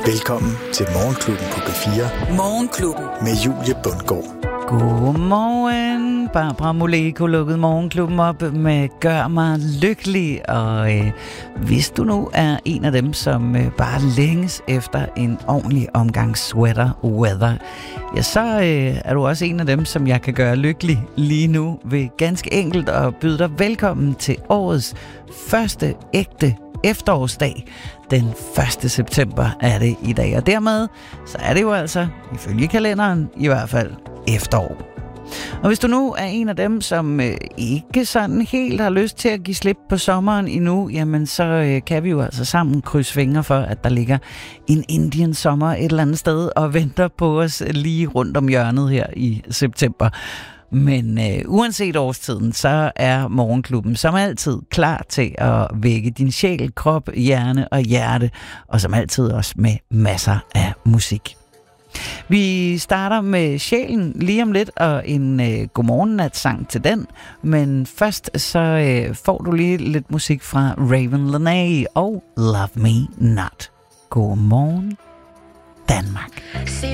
Velkommen til Morgenklubben på P4. Morgenklubben. Med Julie Bundgaard. Godmorgen. Barbara Moleko lukkede Morgenklubben op med Gør mig lykkelig. Og hvis du nu er en af dem, som bare længes efter en ordentlig omgang sweater weather, ja, så er du også en af dem, som jeg kan gøre lykkelig lige nu ved ganske enkelt at byde dig velkommen til årets første ægte efterårsdag. Den 1. september er det i dag, og dermed så er det jo altså, ifølge kalenderen, i hvert fald efterår. Og hvis du nu er en af dem, som ikke sådan helt har lyst til at give slip på sommeren endnu, jamen så kan vi jo altså sammen krydse fingre for, at der ligger en Indian sommer et eller andet sted og venter på os lige rundt om hjørnet her i september. Men uanset årstiden, så er Morgenklubben som altid klar til at vække din sjæl, krop, hjerne og hjerte, og som altid også med masser af musik. Vi starter med sjælen lige om lidt, og en godmorgennat-sang til den. Men først så får du lige lidt musik fra Raven Lenae og Love Me Not. Godmorgen, Danmark.